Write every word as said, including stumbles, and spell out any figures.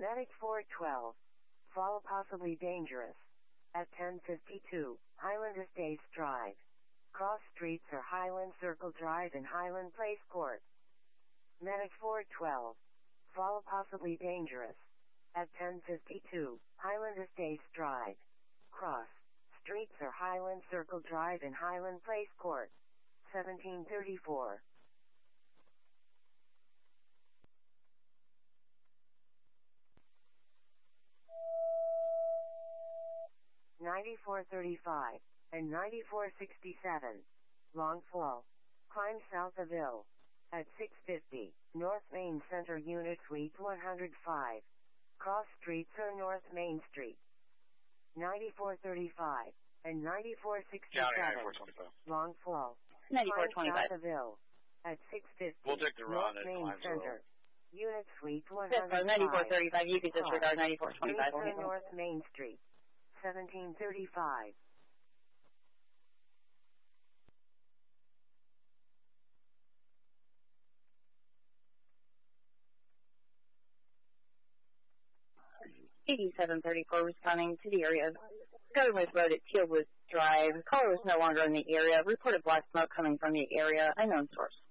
Medic four twelve. Fall possibly dangerous. At ten fifty-two, Highland Estates Drive. Cross streets are Highland Circle Drive and Highland Place Court. Medic four twelve. Fall possibly dangerous. At ten fifty-two, Highland Estates Drive. Cross streets are Highland Circle Drive and Highland Place Court. seventeen thirty-four. ninety-four thirty-five and ninety-four sixty-seven. Long Fall. Climb south of Ill. At six fifty, North Main Center Unit Suite one oh five. Cross streets are North Main Street. ninety-four thirty-five and ninety-four sixty-seven. Long Fall. ninety-four twenty-five. South of Ill. At six fifty, We'll take the run North at Main Center. Unit Suite one oh five. ninety-four thirty-five. You could disregard ninety-four twenty-five. North Main Street. seventeen thirty-five. eighty-seven thirty-four responding to the area of Government Road at Tealwood Drive. Caller is no longer in the area. Reported black smoke coming from the area. Unknown source.